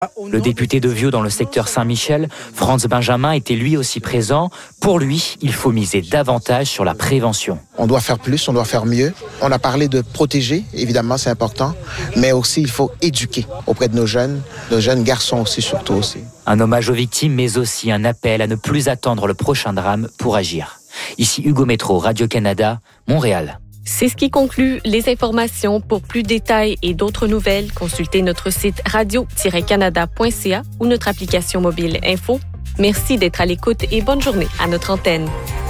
Le député de Vieux dans le secteur Saint-Michel, Franz Benjamin, était lui aussi présent. Pour lui, il faut miser davantage sur la prévention. On doit faire plus, on doit faire mieux. On a parlé de protéger, évidemment c'est important, mais aussi il faut éduquer auprès de nos jeunes garçons aussi surtout aussi. Un hommage aux victimes, mais aussi un appel à ne plus attendre le prochain drame pour agir. Ici Hugo Métro, Radio-Canada, Montréal. C'est ce qui conclut les informations. Pour plus de détails et d'autres nouvelles, consultez notre site radio-canada.ca ou notre application mobile Info. Merci d'être à l'écoute et bonne journée à notre antenne.